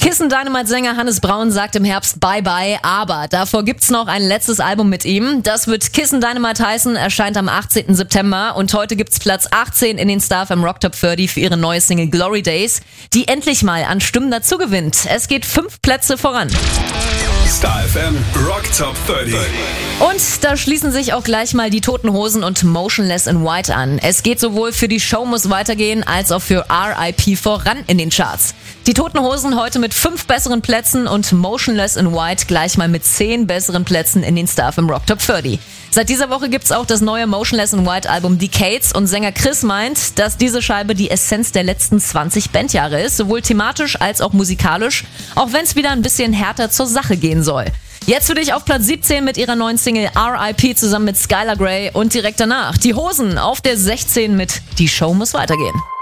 Kissen Dynamite-Sänger Hannes Braun sagt im Herbst Bye-Bye, aber davor gibt's noch ein letztes Album mit ihm. Das wird Kissen Dynamite heißen, erscheint am 18. September und heute gibt's Platz 18 in den Star FM Rock Top 30 für ihre neue Single Glory Days, die endlich mal an Stimmen dazu gewinnt. Es geht 5 Plätze voran. Star FM Rock Top 30. Und da schließen sich auch gleich mal die Toten Hosen und Motionless in White an. Es geht sowohl für Die Show muss weitergehen als auch für R.I.P. voran in den Charts. Die Toten Hosen heute mit 5 besseren Plätzen und Motionless in White gleich mal mit 10 besseren Plätzen in den Star FM Rock Top 30. Seit dieser Woche gibt's auch das neue Motionless in White Album Decades und Sänger Chris meint, dass diese Scheibe die Essenz der letzten 20 Bandjahre ist, sowohl thematisch als auch musikalisch, auch wenn es wieder ein bisschen härter zur Sache gehen soll. Jetzt für dich auf Platz 17 mit ihrer neuen Single R.I.P. zusammen mit Skylar Grey und direkt danach die Hosen auf der 16 mit Die Show muss weitergehen.